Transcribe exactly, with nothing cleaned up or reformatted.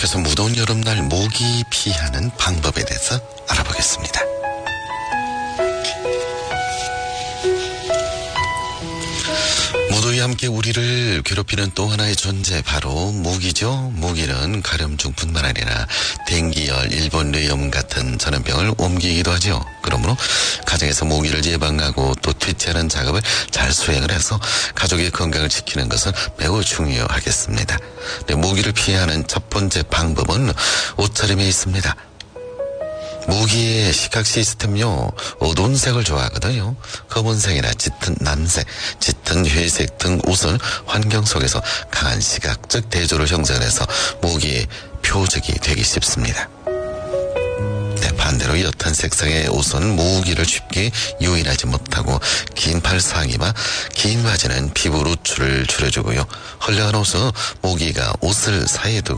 그래서 무더운 여름날 모기 피하는 방법에 대해서 알아보겠습니다. 무더위와 함께 우리를 괴롭히는 또 하나의 존재, 바로 모기죠. 모기는 가려움증뿐만 아니라 댕기열, 일본뇌염 같은 전염병을 옮기기도 하죠. 그러므로 가정에서 모기를 예방하고 또 퇴치하는 작업을 잘 수행을 해서 가족의 건강을 지키는 것은 매우 중요하겠습니다. 네, 모기를 피하는 첫 번째 방법은 옷차림에 있습니다. 모기의 시각 시스템요, 어두운 색을 좋아하거든요. 검은색이나 짙은 남색, 짙은 회색 등 옷은 환경 속에서 강한 시각적 대조를 형성해서 모기의 표적이 되기 쉽습니다. 네, 반대로 옅은 색상의 옷은 모기를 쉽게 유인하지 못하고 긴 팔상의와 긴 바지는 피부 노출을 줄여주고요. 헐레한 옷은 모기가 옷을 사이에 두고